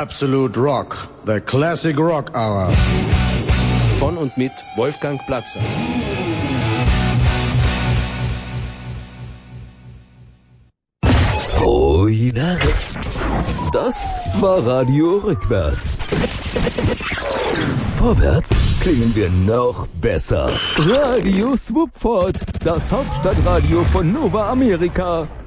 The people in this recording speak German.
Absolute Rock, the Classic Rock Hour. Von und mit Wolfgang Platzer. Oh ja, das war Radio Rückwärts. Vorwärts klingen wir noch besser. Radio Swoopford, das Hauptstadtradio von Nova Amerika.